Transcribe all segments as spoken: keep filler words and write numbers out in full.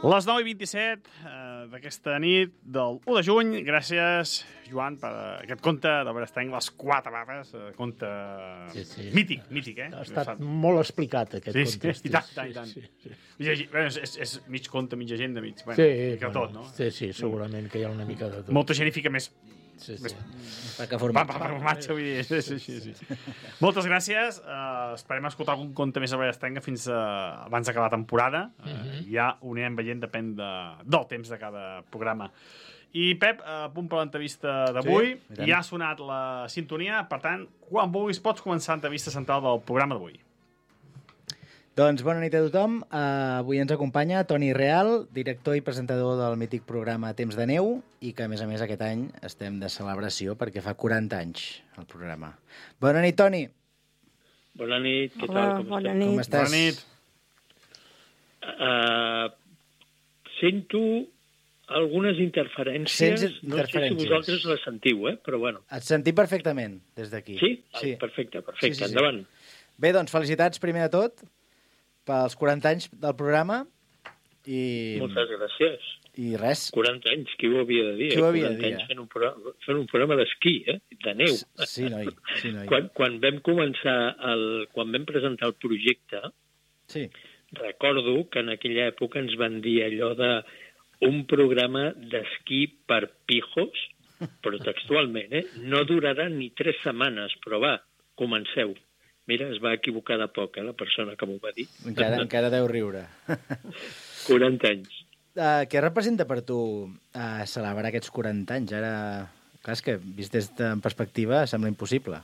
Les nou i vint-i-set eh, d'aquesta nit del u de juny. Gràcies, Joan, per aquest conte d'Albert Estenc, Les quatre barres. Eh, conte sí, sí. mític, mític, eh? Ha estat molt explicat, aquest sí, conte. Sí, i tant, i tant, i tant. Sí, sí, sí. Bueno, és, és mig conte, mig agenda, mig... Bueno, sí, mica bueno, tot, no? Sí, sí, segurament que hi ha una mica de tot. Molta gent hi fica més... Sí, sí. més... Per que formatge. Per, per formatge, vull dir. Sí, sí, sí, sí. Moltes gràcies. Uh, esperem escoltar algun conte més a Albert Estenc fins uh, abans d'acabar la temporada. Uh, uh-huh. Ja ho anirem veient, depèn de, del temps de cada programa. I, Pep, a punt per l'entrevista d'avui. Sí, ja ha sonat la sintonia. Per tant, quan vulguis, pots començar l'entrevista central del programa d'avui. Doncs bona nit a tothom. Uh, avui ens acompanya Toni Real, director i presentador del mític programa Temps de Neu, i que, a més a més, aquest any estem de celebració perquè fa quaranta anys el programa. Bona nit, Toni. Bona nit, què Hola, tal? Com bona estàs? nit. Com estàs? Bona nit. Uh, sento algunes interferències. Sents interferències. No sé si vosaltres les sentiu, eh? Però bueno. Et sentim perfectament des d'aquí. Sí? Sí. Ah, perfecte, perfecte. Sí, sí, sí. Endavant. Bé, doncs, felicitats primer de tot pels quaranta anys del programa. I... Moltes gràcies. I res. quaranta anys, qui ho havia de dir? Qui ho havia de quaranta dir, anys eh? fent un programa, fent un programa d'esquí, eh? De neu. Sí, noi. Sí, noi. Quan, quan vam començar, el, quan vam presentar el projecte, Sí. recordo que en aquella època ens van dir allò de un programa d'esquí per pijos, però textualment, eh? No durarà ni tres setmanes, però va, comenceu. Mira, es va equivocar de poc, eh, la persona que m'ho va dir. Encara, encara deu riure. quaranta anys. Uh, què representa per tu uh, celebrar aquests quaranta anys? Ara, clar, és que, vist des de en perspectiva, sembla impossible.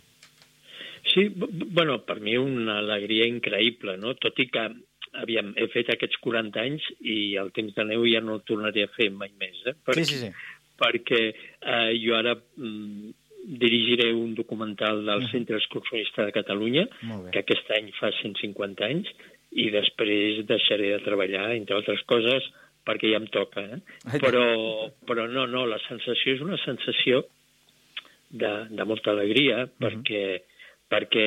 Sí, b- b- bueno, per mi una alegria increïble, no? Tot i que, aviam, he fet aquests quaranta anys i el Temps de Neu ja no el tornaré a fer mai més, eh? Perquè, Sí, sí, sí. Perquè eh, jo ara mm, dirigiré un documental del Centre Excursionista de Catalunya, Molt bé. que aquest any fa cent cinquanta anys, i després deixaré de treballar, entre altres coses, perquè ja em toca, eh? Però, però no, no, la sensació és una sensació de, de molta alegria, perquè, perquè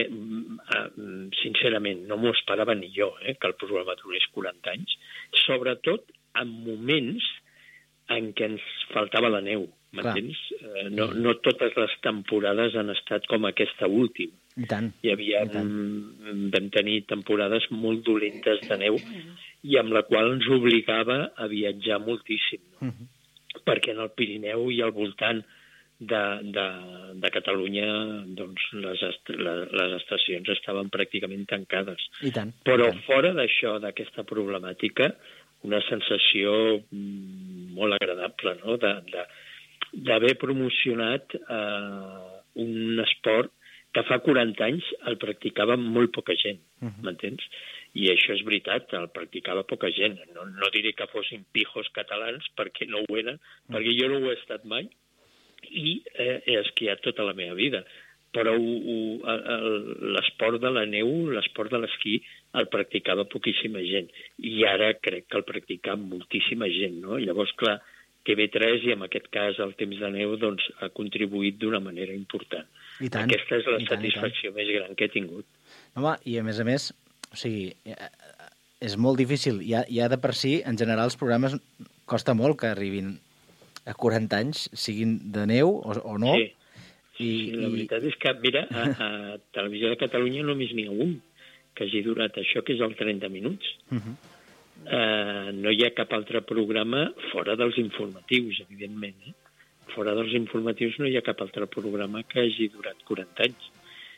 mm, sincerament, no m'ho esperava ni jo, eh, que el programa durés quaranta anys, sobretot en moments en què ens faltava la neu, m'entens? Eh, no, no totes les temporades han estat com aquesta última. I tant. Hi havia, I tant. mm, vam tenir temporades molt dolentes de neu i amb la qual ens obligava a viatjar moltíssim, no? Mhm. Perquè en el Pirineu i al voltant de, de, de Catalunya doncs les, est les, les estacions estaven pràcticament tancades. I tant. Però I tant. fora d'això, d'aquesta problemàtica, una sensació mm, molt agradable, no?, de, de, d'haver promocionat eh, un esport que fa quaranta anys el practicava molt poca gent, Mhm. m'entens? I això és veritat, el practicava poca gent. No, no diré que fossin pijos catalans, perquè no ho eren, perquè jo no ho he estat mai, i eh, he esquiat tota la meva vida. Però ho- ho- el- l'esport de la neu, l'esport de l'esquí, el practicava poquíssima gent. I ara crec que el practica moltíssima gent, no? Llavors, clar, T V tres, i en aquest cas el Temps de Neu, doncs, ha contribuït d'una manera important. I tant. Aquesta és la I tant, i tant. satisfacció més gran que he tingut. Home, i a més a més, o sigui, eh, és molt difícil. Ja, ja de per si, en general, els programes costa molt que arribin a quaranta anys, siguin de neu o, o no. Sí. I, Sí, la veritat és que, mira, a, a Televisió de Catalunya només n'hi ha un que hagi durat això, que és el trenta minuts. Uh -huh. Uh, no hi ha cap altre programa fora dels informatius, evidentment. Eh? Fora dels informatius no hi ha cap altre programa que hagi durat quaranta anys.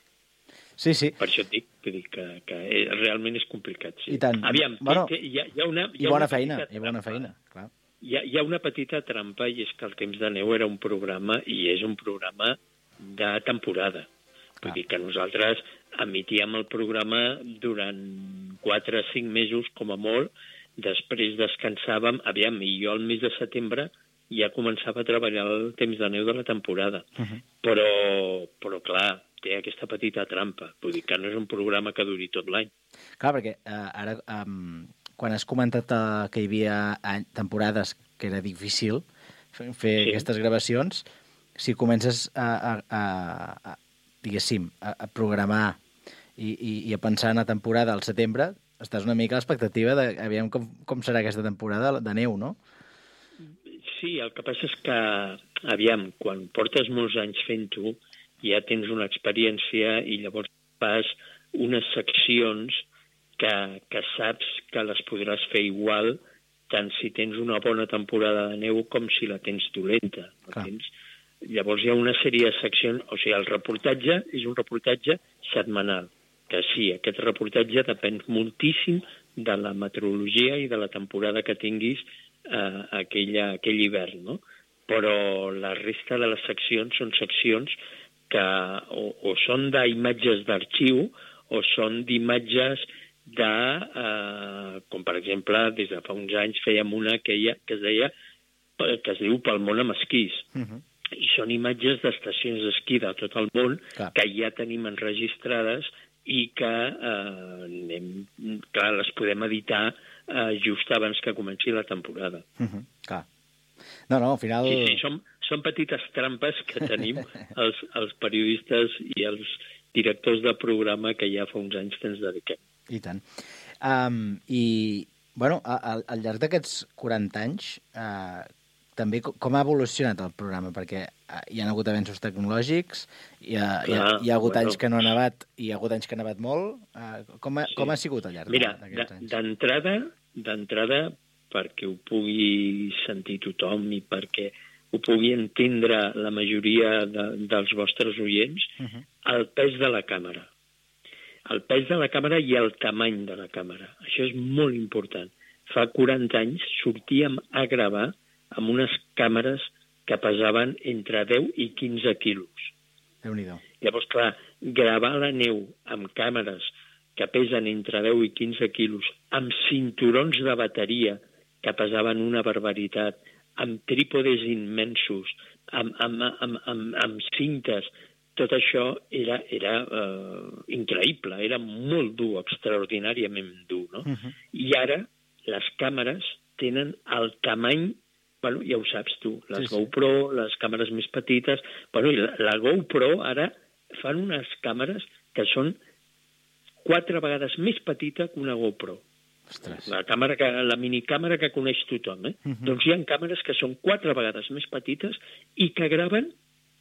Sí, sí. Per això et dic, que, dic que, que realment és complicat. Sí. I tant. Aviam, Bueno, que, que hi, ha, hi ha una... Hi I ha bona una feina, petita i bona trampa. feina, clar. Hi ha, hi ha una petita trampa, i és que el Temps de Neu era un programa, i és un programa de temporada. Vull Clar. dir que nosaltres emitíem el programa durant quatre o cinc mesos, com a molt, després descansàvem, aviam, i jo al mes de setembre ja començava a treballar el Temps de Neu de la temporada. Uh -huh. Però, però clar, té aquesta petita trampa. Vull dir que no és un programa que duri tot l'any. Clar, perquè eh, ara, um, quan has comentat eh, que hi havia any, temporades que era difícil fer, fer Sí. aquestes gravacions, si comences a, a, a, a diguéssim, a, a programar i, i, i a pensar en la temporada al setembre, estàs una mica a l'expectativa de aviam com, com serà aquesta temporada de neu, no? Sí, el que passa és que, aviam, quan portes molts anys fent-ho, ja tens una experiència i llavors fas unes seccions que, que saps que les podràs fer igual tant si tens una bona temporada de neu com si la tens dolenta. Tens? Llavors hi ha una sèrie de seccions, o sigui, el reportatge és un reportatge setmanal, que sí, aquest reportatge depèn moltíssim de la meteorologia i de la temporada que tinguis eh, aquella, aquell hivern, no? Però la resta de les seccions són seccions que o, o són d'imatges d'arxiu o són d'imatges de, eh, com per exemple, des de fa uns anys fèiem una que, hi ha, que es deia, que es diu Pel món amb esquís. Uh-huh. I són imatges d'estacions d'esquí de tot el món clar. Que ja tenim enregistrades i que eh, anem, clar, les podem editar eh, just abans que comenci la temporada. Uh-huh. Clar. No, no, al final... Sí, sí, són, són petites trampes que tenim els, els periodistes i els directors de programa que ja fa uns anys que ens dediquem. I tant. Um, I, bueno, al, al llarg d'aquests quaranta anys... Uh, també com ha evolucionat el programa, perquè hi ha hagut avenços tecnològics, hi ha, Clar, hi ha, hi ha hagut bueno. anys que no ha nevat i hi ha hagut anys que ha nevat molt. Com ha, sí. com ha sigut al llarg Mira, d'aquests anys? D'entrada, d'entrada, perquè ho pugui sentir tothom i perquè ho pugui entendre la majoria de, dels vostres oients, uh-huh. el pes de la càmera. El pes de la càmera i el tamany de la càmera. Això és molt important. Fa quaranta anys sortíem a gravar amb unes càmeres que pesaven entre deu i quinze quilos. Déu-n'hi-do. Llavors, clar, gravar la neu amb càmeres que pesen entre deu i quinze quilos, amb cinturons de bateria que pesaven una barbaritat, amb trípodes immensos, amb, amb, amb, amb, amb cintes, tot això era, era uh, increïble, era molt dur, extraordinàriament dur, no? Uh-huh. I ara les càmeres tenen el tamany. Bueno, ja ho saps tu, les sí, GoPro, sí. les càmeres més petites... Bueno, la, la GoPro ara fan unes càmeres que són quatre vegades més petita que una GoPro. Ostres. La, càmera que, la minicàmera que coneix tothom, eh? Uh-huh. Doncs hi ha càmeres que són quatre vegades més petites i que graven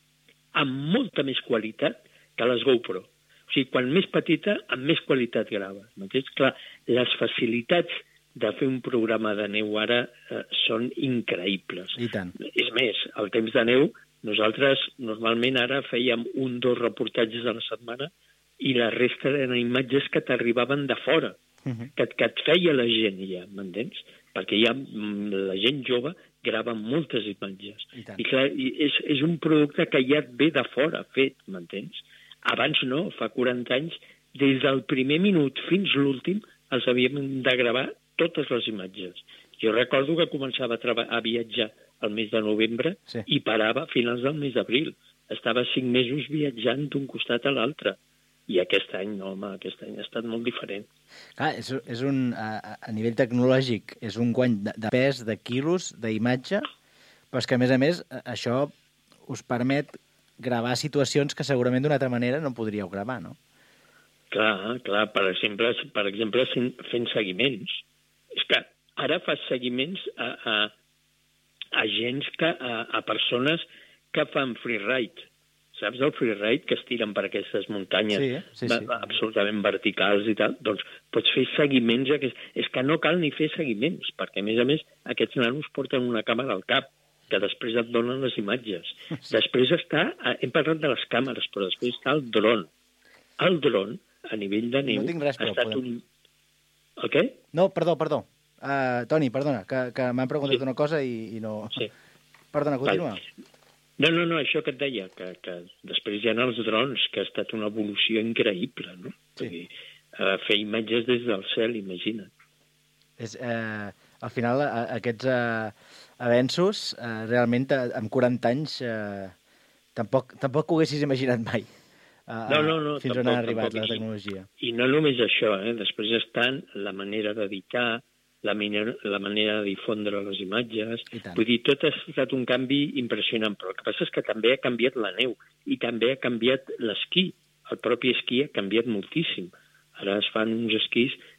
amb molta més qualitat que les GoPro. O sigui, quan més petita, amb més qualitat grava. M'entens? Clar, les facilitats de fer un programa de neu ara eh, són increïbles. I tant. És més, al temps de neu, nosaltres normalment ara fèiem un dos reportatges a la setmana i la resta eren imatges que t'arribaven de fora, uh-huh. que, que et feia la gent ja, m'entens? Perquè ja la gent jove grava moltes imatges. I, I clar, és, és un producte que ja et ve de fora fet, m'entens? Abans no, fa quaranta anys, des del primer minut fins l'últim els havíem de gravar totes les imatges. Jo recordo que començava a, treba- a viatjar al mes de novembre sí. i parava a finals del mes d'abril. Estava cinc mesos viatjant d'un costat a l'altre. I aquest any, no, home, aquest any ha estat molt diferent. Clar, és, és un, a, a nivell tecnològic, és un guany de, de pes, de quilos, d'imatge, però és que, a més a més, això us permet gravar situacions que segurament d'una altra manera no podríeu gravar, no? Clar, clar, per exemple, per exemple fent seguiments. És que ara fas seguiments a, a, a gens que, a, a persones que fan freeride. Saps el freeride, que es tiren per aquestes muntanyes sí, sí, sí. absolutament verticals i tal? Doncs pots fer seguiments. Aquest... És que no cal ni fer seguiments, perquè, a més a més, aquests nanos porten una càmera al cap, que després et donen les imatges. Sí. Després està... Hem parlat de les càmeres, però després està el dron. El dron, a nivell de neu, no tinc res, ha estat podem... un... El què? No, perdó, perdó. Uh, Toni, perdona, que, que m'han preguntat sí. una cosa i, i no... Sí. Perdona, continua. Vale. No, no, no, això que et deia, que, que després hi ha els drons, que ha estat una evolució increïble, no? Sí. Dir, uh, fer imatges des del cel, imagina't. És, eh, al final, a, aquests eh, avenços, eh, realment, a, amb quaranta anys, eh, tampoc, tampoc ho haguessis imaginat mai. Uh, no, no, no, fins tampoc, on ha arribat tampoc. la tecnologia. I, I no només això, eh? Després estan la manera d'editar, la manera, la manera de difondre les imatges. Vull dir, tot ha estat un canvi impressionant, però el que passa és que també ha canviat la neu i també ha canviat l'esquí. El propi esquí ha canviat moltíssim. Ara es fan uns esquís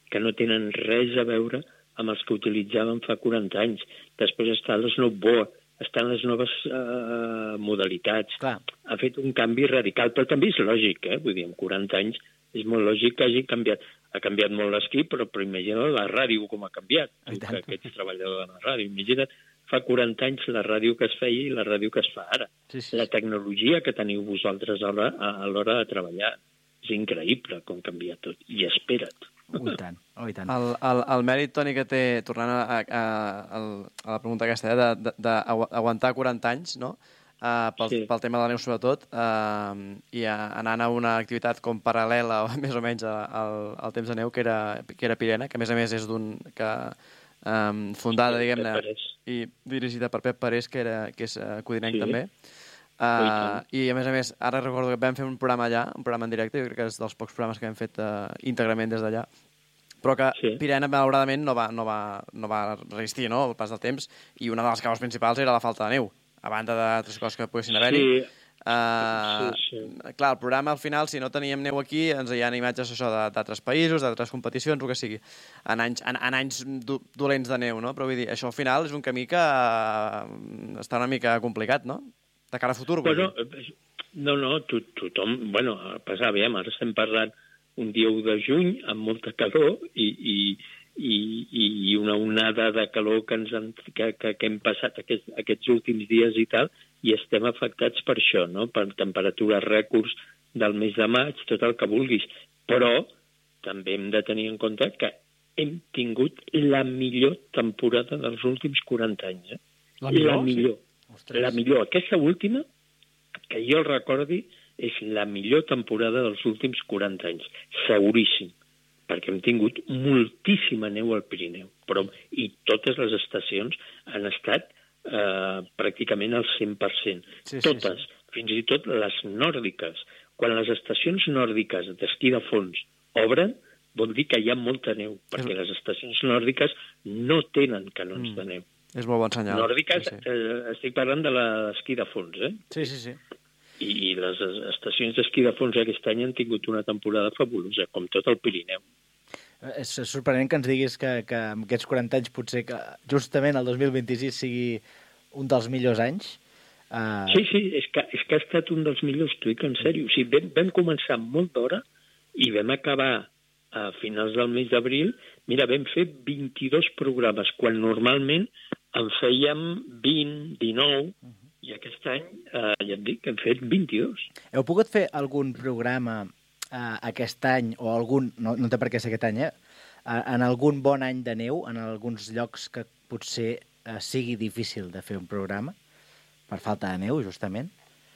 que no tenen res a veure amb els que utilitzàvem fa quaranta anys. Després està l'snowboard, estan les noves uh, modalitats. Clar. Ha fet un canvi radical, però també és lògic, eh? Vull dir, en quaranta anys és molt lògic que hagi canviat. Ha canviat molt l'esquí, però, però imagina't la ràdio com ha canviat. Tu, que, que ets treballador de la ràdio. Imagina't fa quaranta anys la ràdio que es feia i la ràdio que es fa ara. Sí, sí, La sí. tecnologia que teniu vosaltres a l'hora, a l'hora de treballar. És increïble com canvia tot. I espera't. Oh, i tant, oh, i tant. El, el, el mèrit, Toni, que té, tornant a, a, a, a la pregunta aquesta, eh, d'aguantar quaranta anys, no? Uh, pel, Sí. pel tema de la neu sobretot, uh, i a, anant a una activitat com paral·lela, o més o menys, al, al temps de neu, que era, que era Pirena, que a més a més és d'un... que um, fundada, Sí, diguem-ne, Pep Parés. i dirigida per Pep Parés, que, era, que és uh, codinenc Sí. també. Oh, i Uh, tant. I a més a més, ara recordo que vam fer un programa allà, un programa en directe, jo crec que és dels pocs programes que hem fet uh, íntegrament des d'allà, però que Sí. Pirena, malauradament, no va, no, va, no va resistir, no?, el pas del temps, i una de les causes principals era la falta de neu, a banda d'altres coses que poguessin haver-hi. Sí. Uh, Sí, sí. Clar, el programa, al final, si no teníem neu aquí, ens hi ha imatges això de- d'altres països, d'altres competicions, el que sigui, en anys, en, en anys do, dolents de neu, no? Però vull dir, això al final és un camí que uh, està una mica complicat, no?, de cara a futur. Vull Bueno, dir. eh, no, no, to, tothom... Bueno, a passar, aviam, ara estem parlant un dia u de juny amb molta calor i, i, i, i una onada de calor que, ens han, que, que, que hem passat aquests, aquests últims dies i tal, i estem afectats per això, no?, per temperatures rècords del mes de maig, tot el que vulguis. Però també hem de tenir en compte que hem tingut la millor temporada dels últims quaranta anys. Eh? La millor? La millor. Ostres. La millor. Aquesta última, que jo el recordi, és la millor temporada dels últims quaranta anys. Seguríssim. Perquè hem tingut moltíssima neu al Pirineu. Però, i totes les estacions han estat eh, pràcticament al cent per cent. Sí, sí, Totes. sí. Fins i tot les nòrdiques. Quan les estacions nòrdiques d'esquí de fons obren, vol dir que hi ha molta neu, perquè les estacions nòrdiques no tenen canons Mm. de neu. És molt bon senyal. Nòrdiques, Sí, sí. eh, estic parlant de l'esquí de fons, eh? Sí, sí, sí. I, i les estacions d'esquí de fons aquest any han tingut una temporada fabulosa, com tot el Pirineu. Eh, És sorprenent que ens diguis que, que amb aquests quaranta anys potser que justament el dos mil vint-i-sis sigui un dels millors anys. Uh, Sí, sí, és que, és que ha estat un dels millors, t'ho dic en sèrio. O sigui, vam, vam començar amb molt d'hora i vam acabar a finals del mes d'abril. Mira, vam fer vint-i-dos programes, quan normalment en fèiem vint, dinou, i aquest any, eh, ja et dic, hem fet vint-i-dos. Heu pogut fer algun programa uh, aquest any, o algun, no, no té per què ser aquest any, eh? Uh, en algun bon any de neu, en alguns llocs que potser uh, sigui difícil de fer un programa, per falta de neu, justament?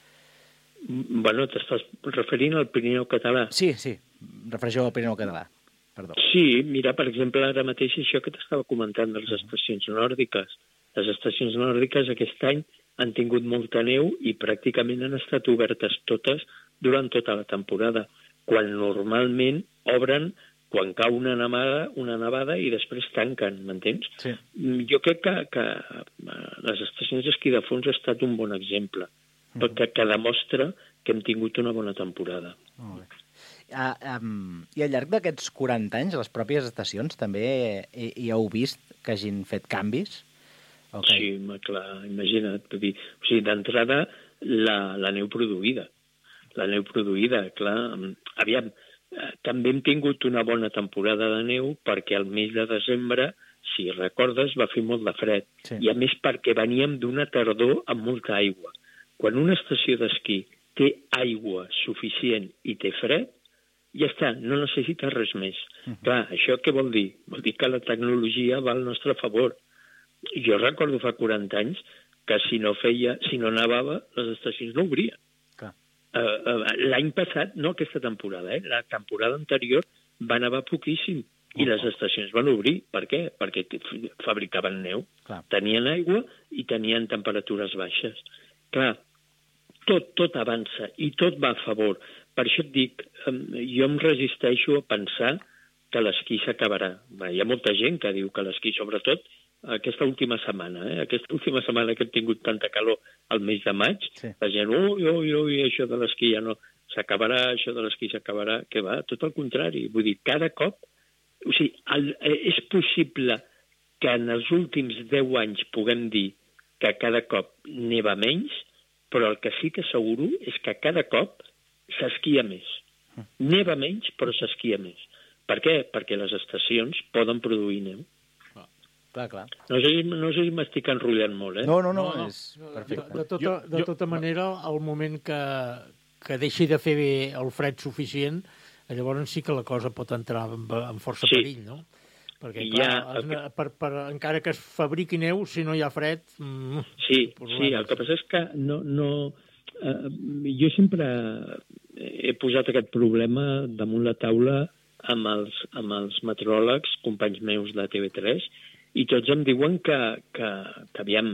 Bueno, t'estàs referint al Pirineu català? Sí, sí, refereixo al Pirineu català, perdó. Sí, mira, per exemple, ara mateix això que t'estava comentant de les estacions nòrdiques. Les estacions nòrdiques aquest any han tingut molta neu i pràcticament han estat obertes totes durant tota la temporada, quan normalment obren quan cau una nevada, una nevada i després tanquen, m'entens? Sí. Jo crec que, que les estacions d'esquí de fons ha estat un bon exemple, perquè que demostra que hem tingut una bona temporada. Molt bé. Uh, um, I al llarg d'aquests quaranta anys, les pròpies estacions també hi, hi heu vist que hagin fet canvis? Okay. Sí, ma, clar, imagina't. Vull dir, o sigui, d'entrada, la, la neu produïda. La neu produïda, clar. Aviam, eh, també hem tingut una bona temporada de neu perquè al mes de desembre, si recordes, va fer molt de fred. Sí. I a més perquè veníem d'una tardor amb molta aigua. Quan una estació d'esquí té aigua suficient i té fred, ja està, no necessita res més. Uh-huh. Clar, això què vol dir? Vol dir que la tecnologia va al nostre favor. Jo recordo fa quaranta anys que si no feia, si no nevava, les estacions no obrien. Clar. Uh, uh, L'any passat, no aquesta temporada, eh? La temporada anterior va nevar poquíssim i les estacions van obrir. Per què? Perquè fabricaven neu, Clar. tenien aigua i tenien temperatures baixes. Clar, tot, tot avança i tot va a favor. Per això et dic, jo em resisteixo a pensar que l'esquí s'acabarà. Hi ha molta gent que diu que l'esquí, sobretot aquesta última setmana, eh? aquesta última setmana que hem tingut tanta calor al mes de maig, Sí. la gent, ui, ui, ui, això de l'esquí ja no s'acabarà, això de l'esquí s'acabarà, que va, tot el contrari. Vull dir, cada cop o sigui, el, és possible que en els últims deu anys puguem dir que cada cop neva menys, però el que sí que asseguro és que cada cop s'esquia més. Neva menys, però s'esquia més. Per què? Perquè les estacions poden produir neu. Clar, clar. No sé, no sé si m'estic enrotllant molt, eh? No, no, no, No, no. és perfecte. De, de, tota, de tota manera, al moment que, que deixi de fer bé el fred suficient, llavors sí que la cosa pot entrar en, en força Sí. perill, no? Perquè, I clar, ja- es, per, per, encara que es fabriqui neu, si no hi ha fred... Mm, Sí, problemes. sí, el que passa és que no... no eh, jo sempre he posat aquest problema damunt la taula amb els, amb els meteoròlegs, companys meus de T V tres, i tots em diuen que, que, que aviam,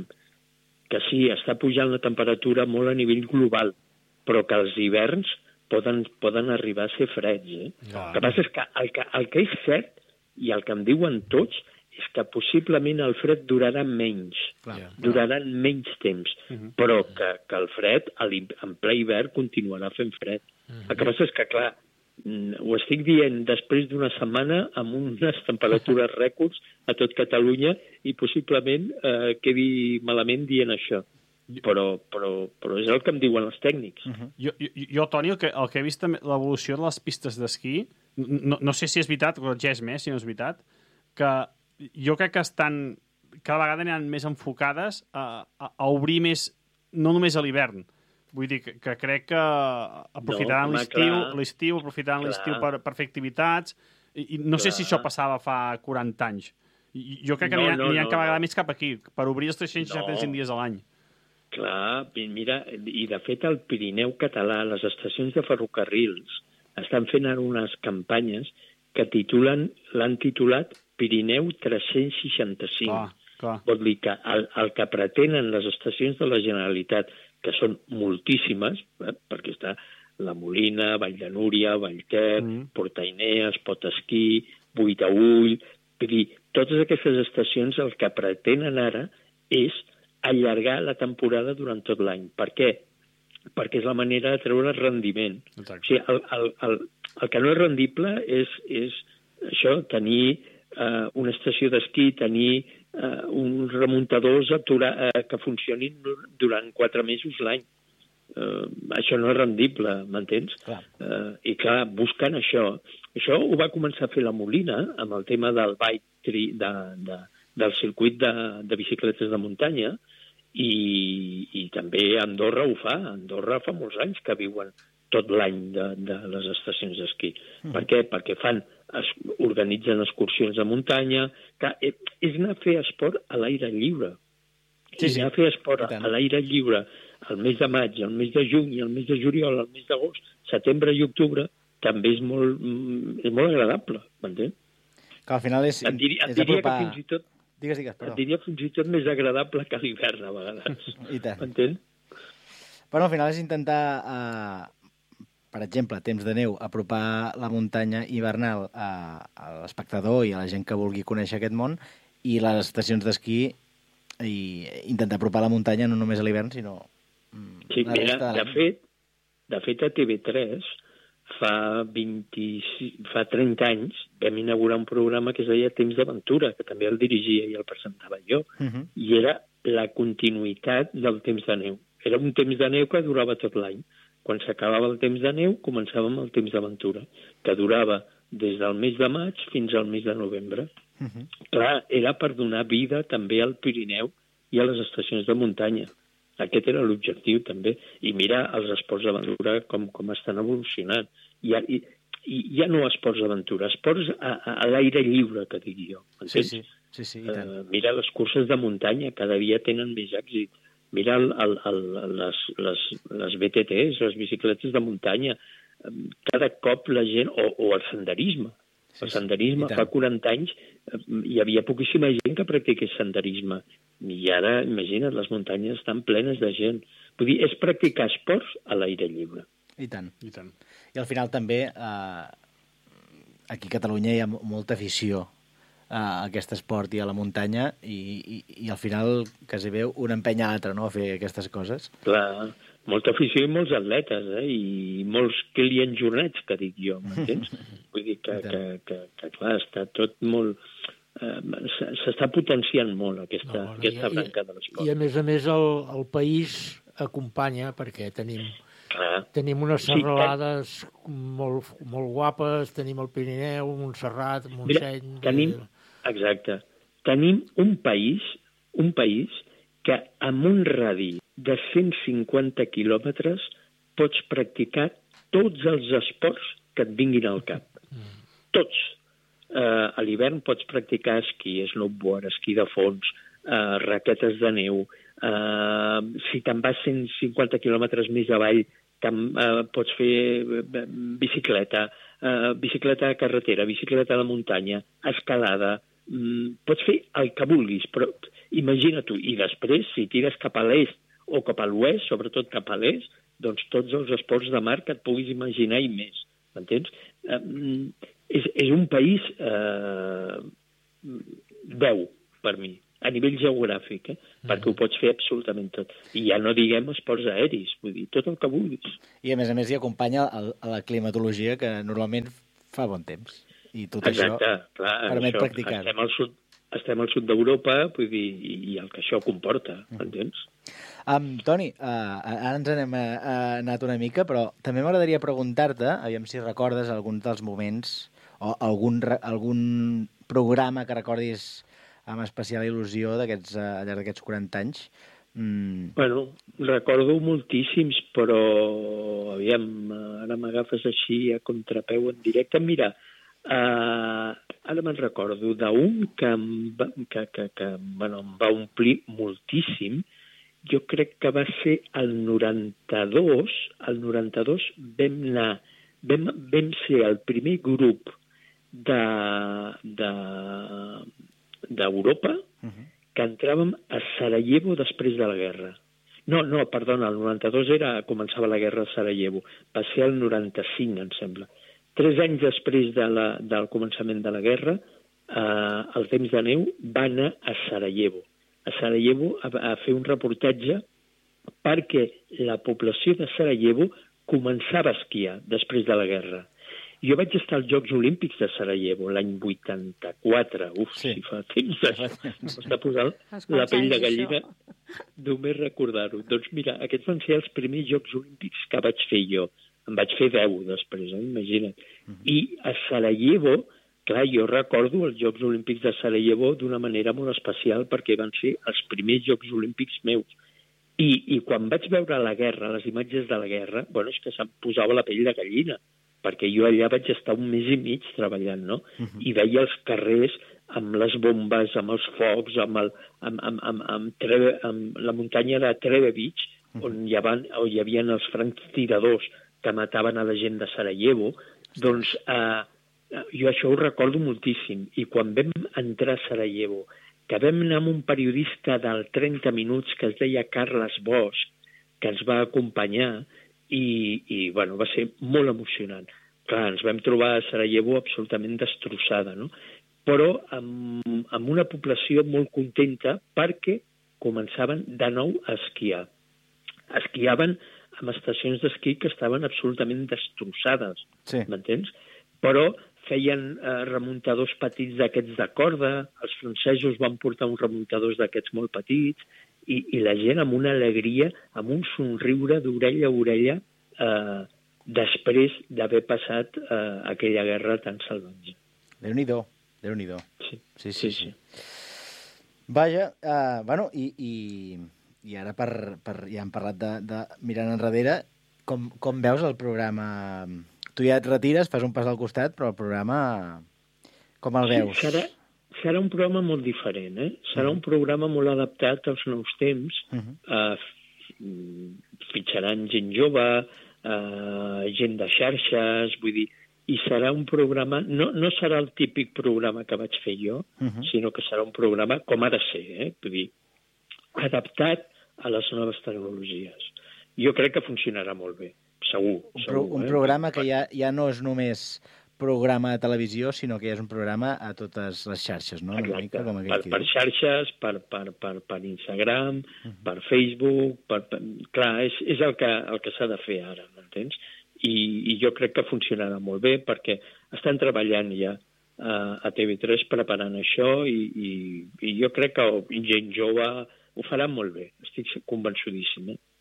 que sí, està pujant la temperatura molt a nivell global, però que els hiverns poden, poden arribar a ser freds. Eh? El que passa és que el, que el que és cert, i el que em diuen tots, és que possiblement el fred durarà menys, Clar. durarà menys temps, però que, que el fred, a l'hi- en ple hivern, continuarà fent fred. El que passa és que, clar, mm, ho estic dient després d'una setmana amb unes temperatures rècords a tot Catalunya i possiblement eh, quedi malament dient això. Però, però, però és el que em diuen els tècnics. Jo, jo, jo Toni, el que, el que he vist també, l'evolució de les pistes d'esquí, no, no sé si és veritat, corregeix-me, eh, si no és veritat, que jo crec que estan, cada vegada aniran més enfocades a, a, a obrir més, no només a l'hivern. Vull dir que, que crec que aprofitaran No, home, l'estiu, clar. l'estiu, aprofitaran Clar. l'estiu per, per fer activitats, i, i no sé Clar. si això passava fa quaranta anys. I, jo crec que No, n'hi ha, no, n'hi ha no, cada vegada no. més cap aquí, per obrir els tres-cents seixanta-cinc No. dies a l'any. Clar, i mira, i de fet al Pirineu català, les estacions de ferrocarrils estan fent ara unes campanyes que titulen, l'han titulat Pirineu tres-cents seixanta-cinc. Clar, clar. Vol dir que el, el que pretenen les estacions de la Generalitat, que són moltíssimes, eh, perquè està la Molina, Vall de Núria, Vallter, Mm. Portainès, Potesquí, Buitaüll... Vull dir, totes aquestes estacions el que pretenen ara és allargar la temporada durant tot l'any. Per què? Perquè és la manera de treure rendiment. Exacte. O sigui, el, el, el, el que no és rendible és, és això, tenir eh, una estació d'esquí, tenir eh, uns remuntadors aturar, eh, que funcionin durant quatre mesos l'any. Eh, això no és rendible, m'entens? Clar. Eh, I clar, buscant això, això ho va començar a fer la Molina amb el tema del bike tri, de, de, del circuit de, de bicicletes de muntanya, i, i també Andorra ho fa. Andorra fa molts anys que viuen tot l'any de, de les estacions d'esquí. Mm. Per què? Perquè fan, es, organitzen excursions de muntanya, que és anar a fer esport a l'aire lliure. Sí, I sí. anar a fer esport I tant. a l'aire lliure el mes de maig, el mes de juny, el mes de juliol, el mes d'agost, setembre i octubre, també és molt, mm, és molt agradable, m'entens? Que al final és, Et diria, et és diria apropar... que fins i tot Digues, digues, et perdó. diria fins i tot més agradable que l'hivern, a vegades. I tant. M'entens? Bueno, al final és intentar, eh, per exemple, temps de neu, apropar la muntanya hivernal a, a l'espectador i a la gent que vulgui conèixer aquest món, i les estacions d'esquí i intentar apropar la muntanya no només a l'hivern, sinó mm, Sí, la mira, resta de l'any. fet, de fet a T V tres fa, vint, fa trenta anys vam inaugurar un programa que es deia Temps d'aventura, que també el dirigia i el presentava jo, Mhm. i era la continuïtat del temps de neu. Era un temps de neu que durava tot l'any. Quan s'acabava el temps de neu, començàvem el temps d'aventura, que durava des del mes de maig fins al mes de novembre. Mhm. Clar, era per donar vida també al Pirineu i a les estacions de muntanya. Aquest era l'objectiu, també. I mira els esports d'aventura com, com estan evolucionant. I, i, i ja no esports d'aventura, esports a, a, a l'aire lliure, que dic jo. Sí, Entens? sí, sí, sí, i tant. Uh, mira les curses de muntanya, cada dia tenen més èxit. Mira el, el, el, les, les, les B T Ts, les bicicletes de muntanya. Um, Cada cop la gent... O, o el senderisme. Sí, El sí, senderisme, i tant. fa quaranta anys, eh, hi havia poquíssima gent que practiqués senderisme. I ara, imagina't, les muntanyes estan plenes de gent. Vull dir, és practicar esports a l'aire lliure. I tant. I tant. I al final també eh, aquí a Catalunya hi ha mo- molta afició a aquest esport i a la muntanya i, i, i al final quasi bé un empenya l'altre, no?, a fer aquestes coses. Clar, molta afició i molts atletes, eh? I molts Kilian Jornets, que dic jo, m'entens? Vull dir que, que, que, que, clar, està tot molt... Eh, s'està potenciant molt aquesta, no, aquesta branca de l'esport. I, a més a més, el, el país acompanya, perquè tenim... Clar. Tenim unes serralades sí, ten... molt, molt guapes, tenim el Pirineu, Montserrat, Montseny... Mira, tenim, exacte, tenim un país, un país que amb un radi de cent cinquanta quilòmetres pots practicar tots els esports que et vinguin al cap. Mm. Tots. Uh, a l'hivern pots practicar esquí, snowboard, esquí de fons, uh, raquetes de neu. Uh, si te'n vas cent cinquanta quilòmetres més avall, uh, pots fer bicicleta, uh, bicicleta de carretera, bicicleta de muntanya, escalada, um, pots fer el que vulguis, però imagina tu, i després, si tires cap a l'est o cap a l'oest, sobretot cap a l'est, doncs tots els esports de mar que et puguis imaginar i més, m'entens? Um, és, és un país eh, veu, per mi, a nivell geogràfic, eh? Mm. Perquè ho pots fer absolutament tot. I ja no diguem esports aeris, vull dir, tot el que vulguis. I a més a més hi acompanya el, a la climatologia, que normalment fa bon temps. I tot Exacte, això clar, permet això, practicar. Estem al sud, estem al sud d'Europa, vull dir, i, i el que això comporta, mm. entens? Um, Toni, uh, ara ens n'hem uh, anat una mica, però també m'agradaria preguntar-te, aviam si recordes alguns dels moments o algun, algun programa que recordis amb especial il·lusió d'aquests uh, al llarg d'aquests quaranta anys. Mm. Bueno, recordo moltíssims, però aviam, ara m'agafes així a contrapeu en directe. Mira, uh, ara me'n recordo d'un que, em va, que, que, que bueno, em va omplir moltíssim. Jo crec que va ser el noranta-dos, el noranta-dos vam anar, vam, vam ser el primer grup de, de, d'Europa uh-huh. que entràvem a Sarajevo després de la guerra. No, no, perdona, el noranta-dos era, començava la guerra a Sarajevo, va ser el noranta-cinc, em sembla. Tres anys després de la, del començament de la guerra, eh, el temps de neu va anar a Sarajevo. a Sarajevo a, a fer un reportatge perquè la població de Sarajevo començava a esquiar després de la guerra. Jo vaig estar als Jocs Olímpics de Sarajevo l'any vuitanta-quatre. Uf, sí. Si fa temps d'això. M'està posant la pell de gallina només recordar-ho. Doncs mira, aquests van ser els primers Jocs Olímpics que vaig fer jo. En vaig fer deu després, eh? Imagina't. Uh-huh. I a Sarajevo... Clar, jo recordo els Jocs Olímpics de Sarajevo d'una manera molt especial perquè van ser els primers Jocs Olímpics meus. I, i quan vaig veure la guerra, les imatges de la guerra, bueno, és que se'm posava la pell de gallina, perquè jo allà vaig estar un mes i mig treballant, no? Uh-huh. I veia els carrers amb les bombes, amb els focs, amb, el, amb, amb, amb, amb, Treve, amb la muntanya de Trevevich, uh-huh. on, hi havia, on hi havia els franctiradors que mataven a la gent de Sarajevo. Doncs... Eh, jo això ho recordo moltíssim, i quan vam entrar a Sarajevo, que vam anar amb un periodista del trenta minuts que es deia Carles Bosch, que ens va acompanyar, i, i bueno, va ser molt emocionant. Clar, ens vam trobar a Sarajevo absolutament destrossada, no? Però amb, amb una població molt contenta perquè començaven de nou a esquiar. Esquiaven amb estacions d'esquí que estaven absolutament destrossades, sí. M'entens? Però feien eh, remuntadors petits d'aquests de corda, els francesos van portar uns remuntadors d'aquests molt petits, i, i la gent amb una alegria, amb un somriure d'orella a orella, eh, després d'haver passat eh, aquella guerra tan salvatge. Déu-n'hi-do, Déu-n'hi-do. Sí, sí, sí. sí. sí. Vaja, uh, bueno, i, i, i ara per, per, ja hem parlat de, de mirant enrere, com, com veus el programa... Tu ja et retires, fas un pas al costat, però el programa, com el veus? Sí, serà, serà un programa molt diferent, eh? Serà uh-huh. un programa molt adaptat als nous temps. Uh-huh. Uh, fitxaran gent jove, uh, gent de xarxes, vull dir, i serà un programa... No, no serà el típic programa que vaig fer jo, uh-huh. sinó que serà un programa com ha de ser, eh? Vull dir, adaptat a les noves tecnologies. Jo crec que funcionarà molt bé. Segur, un, segur. pro, un eh? programa que ja, ja no és només programa de televisió, sinó que és un programa a totes les xarxes, no? Una mica com per, per xarxes, per, per, per, per Instagram, uh -huh. per Facebook... Per, per... Clar, és, és el que, el que s'ha de fer ara, m'entens? I, I jo crec que funcionarà molt bé perquè estan treballant ja uh, a T V tres preparant això i, i, i jo crec que gent jove ho farà molt bé, estic convençudíssim, eh?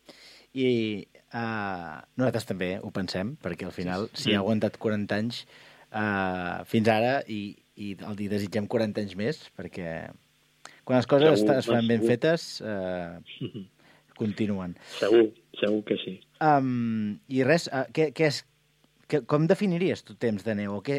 I uh, nosaltres també ho pensem, perquè al final, si ha aguantat quaranta anys uh, fins ara, i, i el dia desitgem quaranta anys més, perquè quan les coses segur, es fan ben segur. fetes, uh, continuen. Segur, segur que sí. Um, I res, uh, què, què és, què, com definiries tu Temps de Neu? Què,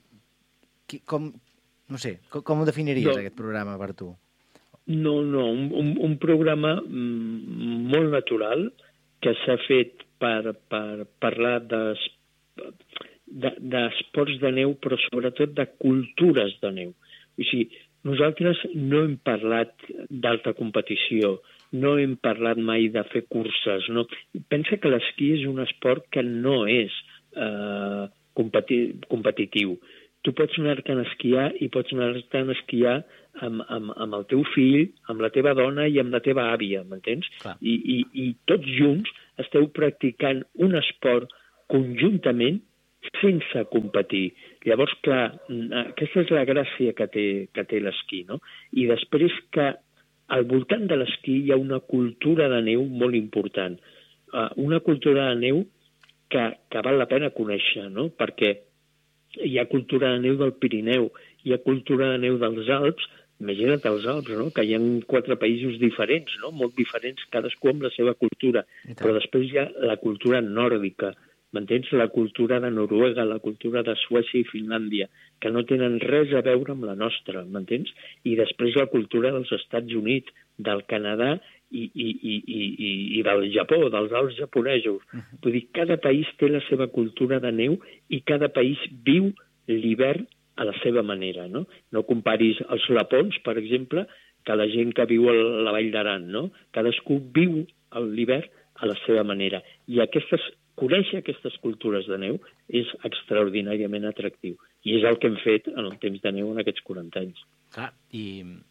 qui, com, no sé, com, com ho definiries, no. aquest programa, per tu? No, no, un, un, un programa mm, molt natural, que s'ha fet per, per parlar d'esports de, de, de neu, però sobretot de cultures de neu. O sigui, nosaltres no hem parlat d'alta competició, no hem parlat mai de fer curses. No. Pensa que l'esquí és un esport que no és eh, competi competitiu. Tu pots anar-te'n a esquiar i pots anar-te'n a esquiar amb, amb, amb el teu fill, amb la teva dona i amb la teva àvia, m'entens? I, i, I tots junts esteu practicant un esport conjuntament sense competir. Llavors, clar, aquesta és la gràcia que té, que té l'esquí, no? I després que al voltant de l'esquí hi ha una cultura de neu molt important. Uh, una cultura de neu que, que val la pena conèixer, no? Perquè hi ha cultura de neu del Pirineu, hi ha cultura de neu dels Alps, imagina't els Alps, no? Que hi ha quatre països diferents, no? Molt diferents, cadascú amb la seva cultura. Però després hi ha la cultura nòrdica, m'entens? La cultura de Noruega, la cultura de Suècia i Finlàndia, que no tenen res a veure amb la nostra, m'entens? I després la cultura dels Estats Units, del Canadà i, i, i, i, i del Japó, dels Alps japonesos. Vull dir, cada país té la seva cultura de neu i cada país viu l'hivern a la seva manera, no? No comparis els lapons, per exemple, que la gent que viu a la Vall d'Aran, no? Cadascú viu l'hivern a la seva manera. I aquestes, conèixer aquestes cultures de neu és extraordinàriament atractiu. I és el que hem fet en el Temps de Neu en aquests quaranta anys. Clar, i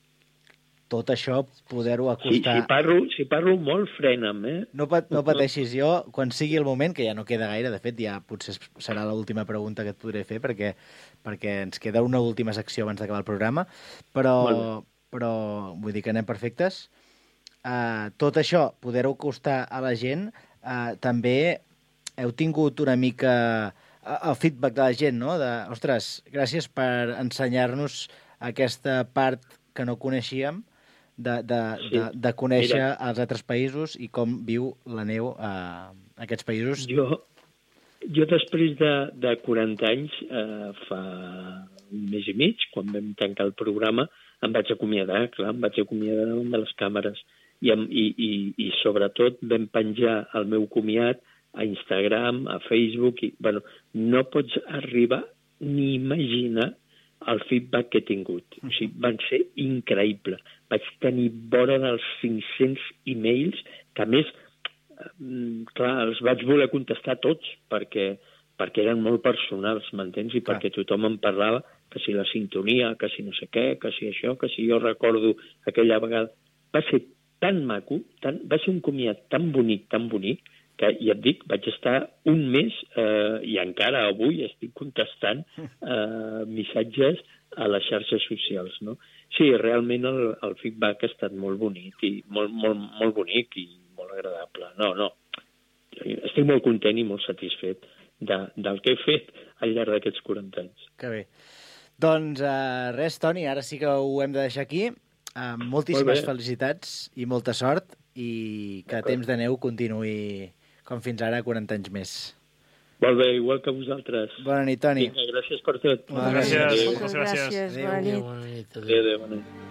tot això poder-ho acostar... Sí, si, parlo, si parlo molt, frena'm, eh? No, pat, no pateixis jo, quan sigui el moment, que ja no queda gaire, de fet, ja potser serà l'última pregunta que et podré fer, perquè, perquè ens queda una última secció abans d'acabar el programa, però, però vull dir que anem perfectes. Uh, tot això, poder-ho acostar a la gent, uh, també heu tingut una mica el feedback de la gent, no? De, ostres, gràcies per ensenyar-nos aquesta part que no coneixíem, de, de, sí. de, de conèixer Mira, els altres països i com viu la neu a aquests països. Jo, jo després de, de quaranta anys, eh, fa un mes i mig, quan vam tancar el programa, em vaig acomiadar, clar, em vaig acomiadar davant de les càmeres. I, i, i, i sobretot vam penjar el meu comiat a Instagram, a Facebook, i, bueno, no pots arribar ni imaginar el feedback que he tingut. O sigui, van ser increïble. Vaig tenir vora dels cinc-cents e-mails, que a més, clar, els vaig voler contestar tots, perquè, perquè eren molt personals, m'entens? I perquè tothom em parlava que si la sintonia, que si no sé què, que si això, que si jo recordo aquella vegada. Va ser tan maco, tan, va ser un comiat tan bonic, tan bonic, que ja et dic, vaig estar un mes eh, i encara avui estic contestant eh, missatges a les xarxes socials, no? Sí, realment el, el feedback ha estat molt bonic i molt, molt, molt bonic i molt agradable. No, no, estic molt content i molt satisfet de, del que he fet al llarg d'aquests quaranta anys. Que bé. Doncs uh, res, Toni, ara sí que ho hem de deixar aquí. Uh, moltíssimes felicitats i molta sort i que Temps de Neu continuï com fins ara, quaranta anys més. Molt bé, igual que vosaltres. Bona nit, Toni. Vinga, gràcies per tot. Moltes gràcies. Moltes gràcies. gràcies. Bona nit. Adéu, adéu, bona nit.